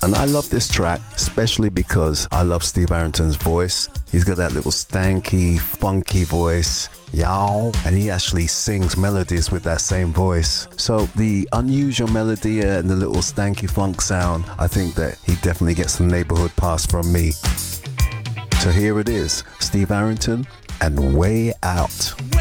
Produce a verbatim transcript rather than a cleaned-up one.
And I love this track, especially because I love Steve Arrington's voice. He's got that little stanky, funky voice, y'all, and he actually sings melodies with that same voice. So the unusual melody and the little stanky funk sound, I think that he definitely gets the neighborhood pass from me. So here it is, Steve Arrington and Way Out.